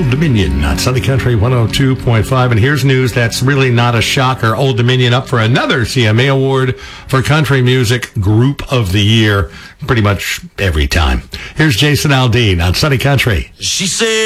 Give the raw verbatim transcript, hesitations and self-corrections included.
Old Dominion on Sunny Country one oh two point five. And here's news that's really not a shocker. Old Dominion up for another C M A Award for Country Music Group of the Year pretty much every time. Here's Jason Aldean on Sunny Country. She said